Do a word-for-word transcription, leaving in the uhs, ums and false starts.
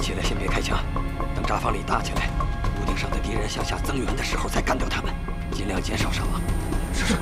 起来，先别开枪，等炸房里打起来，屋顶上的敌人向下增援的时候再干掉他们，尽量减少伤亡。 是。